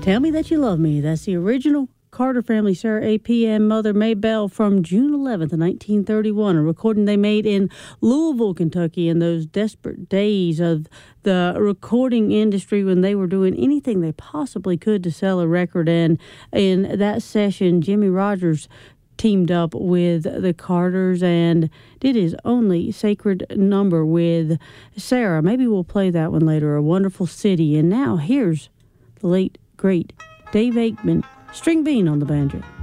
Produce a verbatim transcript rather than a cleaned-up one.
Tell Me That You Love Me. That's the original Carter Family, Sarah A P and Mother Maybelle, from June eleventh, nineteen thirty-one, a recording they made in Louisville, Kentucky, in those desperate days of the recording industry when they were doing anything they possibly could to sell a record. And in that session, Jimmie Rodgers teamed up with the Carters and did his only sacred number with Sarah. Maybe we'll play that one later, A Wonderful City. And now here's the late, great Dave Aikman, String Bean on the banjo.